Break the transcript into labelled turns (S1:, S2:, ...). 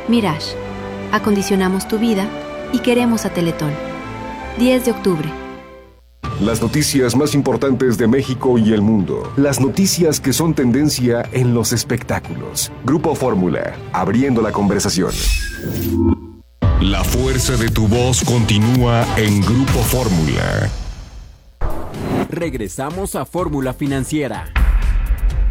S1: Mirage. Acondicionamos tu vida y queremos a Teletón. 10 de octubre.
S2: Las noticias más importantes de México y el mundo. Las noticias que son tendencia en los espectáculos. Grupo Fórmula, abriendo la conversación. La fuerza de tu voz continúa en Grupo Fórmula.
S3: Regresamos a Fórmula Financiera.